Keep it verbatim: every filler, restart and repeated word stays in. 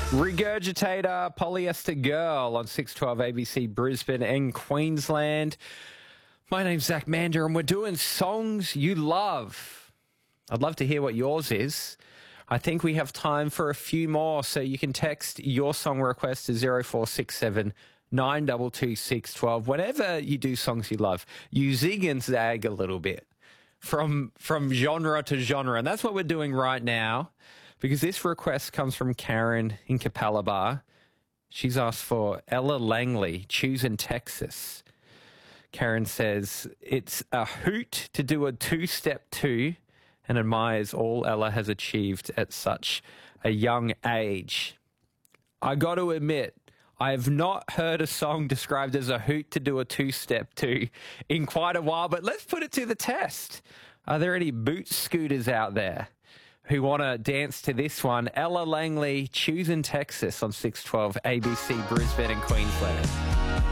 Regurgitator, Polyester Girl on six twelve A B C Brisbane and Queensland. My name's Zach Mander and we're doing songs you love. I'd love to hear what yours is. I think we have time for a few more, so you can text your song request to zero four six seven nine two two six one two. Whenever you do songs you love, you zig and zag a little bit from, from genre to genre. And that's what we're doing right now, because this request comes from Karen in Capalaba. She's asked for Ella Langley, Choosing Texas. Karen says, it's a hoot to do a two-step two and admires all Ella has achieved at such a young age. I got to admit, I have not heard a song described as a hoot to do a two-step two in quite a while, but let's put it to the test. Are there any boot scooters out there who want to dance to this one? Ella Langley, Choosing Texas on six twelve A B C Brisbane and Queensland.